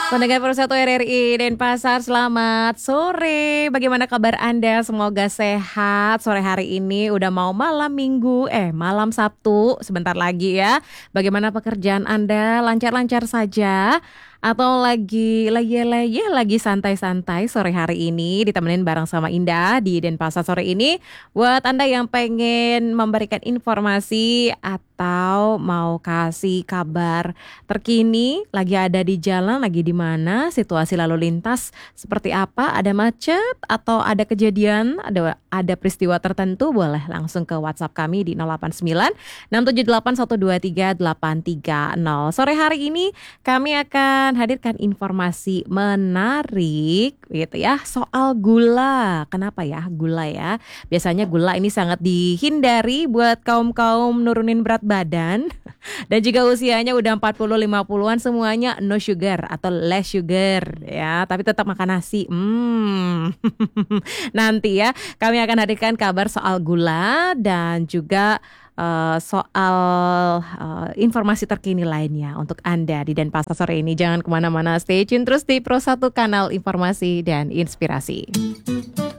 Pendengar Persatu RRI Denpasar, selamat sore. Bagaimana kabar Anda? Semoga sehat. Sore hari ini udah mau malam minggu, malam Sabtu sebentar lagi ya. Bagaimana pekerjaan Anda? Lancar-lancar saja? Atau lagi leye-leye, lagi santai-santai sore hari ini ditemenin bareng sama Indah di Denpasar sore ini. Buat Anda yang pengen memberikan informasi atau mau kasih kabar terkini, lagi ada di jalan, lagi di mana, situasi lalu lintas seperti apa, ada macet atau ada kejadian, ada peristiwa tertentu, boleh langsung ke WhatsApp kami di 089 678 123 830. Sore hari ini kami akan hadirkan informasi menarik gitu ya soal gula. Kenapa ya gula ya? Biasanya gula ini sangat dihindari buat kaum-kaum nurunin berat badan dan juga usianya udah 40-50-an, semuanya no sugar atau less sugar ya, tapi tetap makan nasi. Nanti ya kami akan hadirkan kabar soal gula dan juga soal informasi terkini lainnya untuk Anda di Denpasar sore ini. Jangan kemana-mana, stay tune terus di Pro 1 kanal informasi dan inspirasi.